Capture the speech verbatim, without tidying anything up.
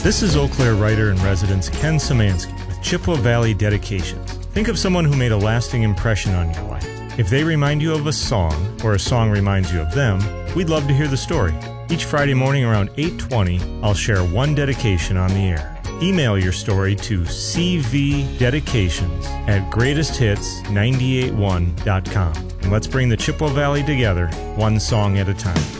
This is Eau Claire writer-in-residence Ken Szymanski with Chippewa Valley Dedications. Think of someone who made a lasting impression on your life. If they remind you of a song, or a song reminds you of them, we'd love to hear the story. Each Friday morning around eight twenty, I'll share one dedication on the air. Email your story to c v dedications at greatest hits nine eight one dot com. And let's bring the Chippewa Valley together, one song at a time.